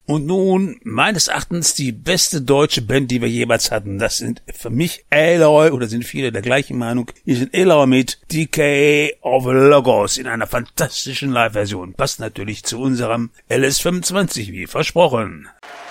Und nun, meines Erachtens, die beste deutsche Band, die wir jemals hatten. Das sind für mich Aloy, oder sind viele der gleichen Meinung. Hier sind Aloy mit Decay of Logos in einer fantastischen Live-Version. Passt natürlich zu unserem LS25, wie versprochen.